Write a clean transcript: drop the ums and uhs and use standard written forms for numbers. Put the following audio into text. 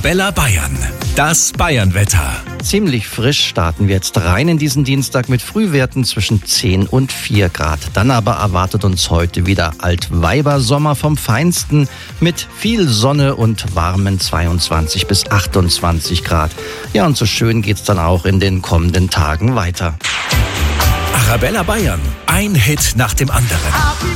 Arabella Bayern. Das Bayernwetter. Ziemlich frisch starten wir jetzt rein in diesen Dienstag mit Frühwerten zwischen 10 und 4 Grad. Dann aber erwartet uns heute wieder Altweibersommer vom Feinsten mit viel Sonne und warmen 22 bis 28 Grad. Ja, und so schön geht's dann auch in den kommenden Tagen weiter. Arabella Bayern. Ein Hit nach dem anderen.